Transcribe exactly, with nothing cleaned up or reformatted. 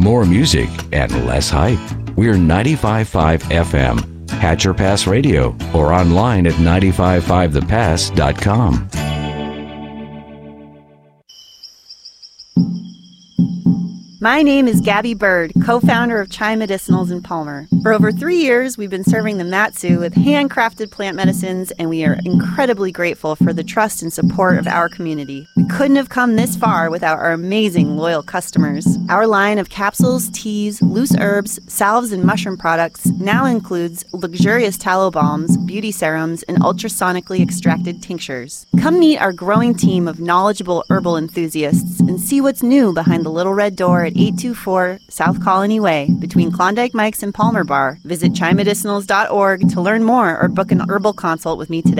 More music and less hype. We're ninety-five point five F M, Hatcher Pass Radio, or online at nine five five the pass dot com. My name is Gabby Bird, co-founder of Chai Medicinals in Palmer. For over three years, we've been serving the Mat-Su with handcrafted plant medicines, and we are incredibly grateful for the trust and support of our community. We couldn't have come this far without our amazing, loyal customers. Our line of capsules, teas, loose herbs, salves, and mushroom products now includes luxurious tallow balms, beauty serums, and ultrasonically extracted tinctures. Come meet our growing team of knowledgeable herbal enthusiasts and see what's new behind the little red door at eight two four South Colony Way between Klondike Mike's and Palmer Bar. Visit chai medicinals dot org to learn more or book an herbal consult with me today.